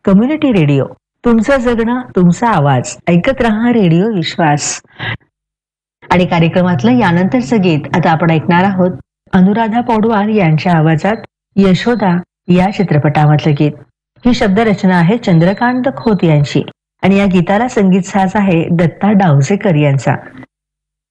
Community radio, तुमचं जगणं तुमचा आवाज. ऐकत रहा रेडिओ विश्वास. आणि कार्यक्रमातलं यानंतरचं गीत आता आपण ऐकणार आहोत अनुराधा पौडवाल यांच्या आवाजात यशोदा या चित्रपटामधलं गीत. ही शब्दरचना आहे चंद्रकांत खोत यांची आणि या गीताला संगीत साज आहे दत्ता डावजेकर यांचा.